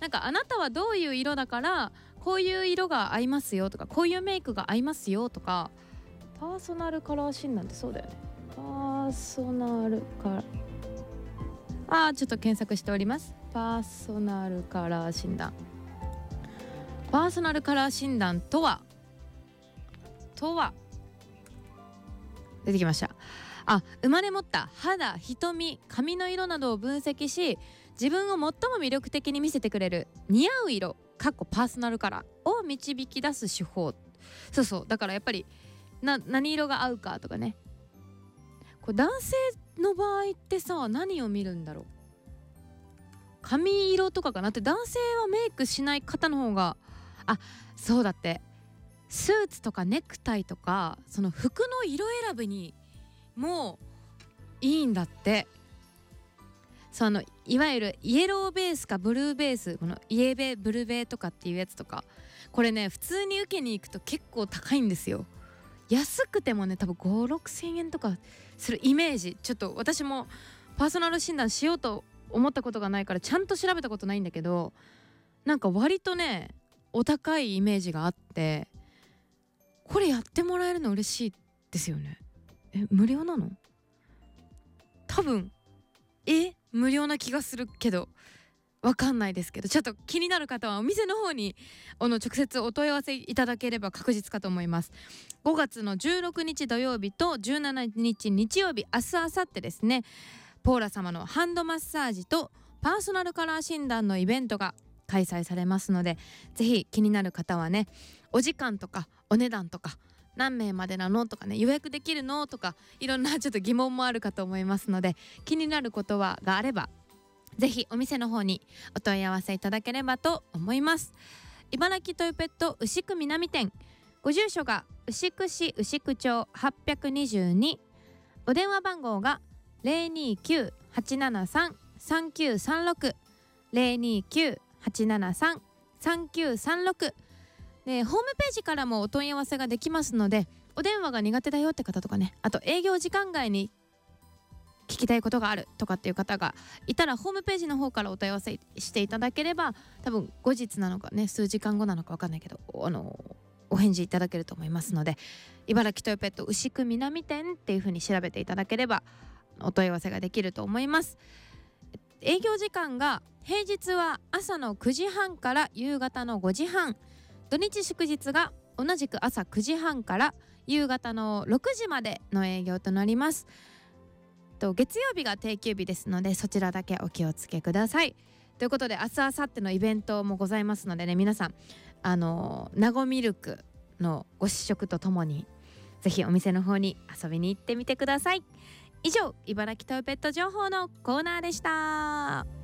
なんかあなたはどういう色だからこういう色が合いますよとか、こういうメイクが合いますよとか。パーソナルカラー診断ってそうだよね。パーソナルカラー、ちょっと検索しております。パーソナルカラー診断。パーソナルカラー診断とは出てきました。生まれ持った肌、瞳、髪の色などを分析し、自分を最も魅力的に見せてくれる似合う色パーソナルカラーを導き出す手法。そうだからやっぱり何色が合うかとかね。これ男性の場合ってさ、何を見るんだろう。髪色とかかなって。男性はメイクしない方の方が、そうだって、スーツとかネクタイとかその服の色選びにもいいんだって。いわゆるイエローベースかブルーベース、このイエベブルベとかっていうやつとか、これね普通に受けに行くと結構高いんですよ。安くてもね多分5、6千円とかするイメージ。ちょっと私もパーソナル診断しようと思ったことがないからちゃんと調べたことないんだけど、なんか割とねお高いイメージがあって、これやってもらえるの嬉しいですよね。無料なの？多分無料な気がするけどわかんないですけど、ちょっと気になる方はお店の方に直接お問い合わせいただければ確実かと思います。5月の16日土曜日と17日日曜日、明日明後日ですね、ポーラ様のハンドマッサージとパーソナルカラー診断のイベントが開催されますので、ぜひ気になる方はね、お時間とかお値段とか何名までなのとかね、予約できるのとか、いろんなちょっと疑問もあるかと思いますので、気になることがあればぜひお店の方にお問い合わせいただければと思います。茨城トヨペット牛久南店、ご住所が牛久市牛久町822、お電話番号が 029-873-3936 029-873-3936 で、ホームページからもお問い合わせができますので、お電話が苦手だよって方とかね、あと営業時間外に聞きたいことがあるとかっていう方がいたら、ホームページの方からお問い合わせしていただければ、多分後日なのかね、数時間後なのか分かんないけどお返事いただけると思いますので、茨城トヨペット牛久南店っていう風に調べていただければお問い合わせができると思います。営業時間が平日は朝の9時半から夕方の5時半、土日祝日が同じく朝9時半から夕方の6時までの営業となります。月曜日が定休日ですので、そちらだけお気をつけください。ということで、明日明後日のイベントもございますのでね、皆さんナゴミルクのご試食とともにぜひお店の方に遊びに行ってみてください。以上、茨城トヨペット情報のコーナーでした。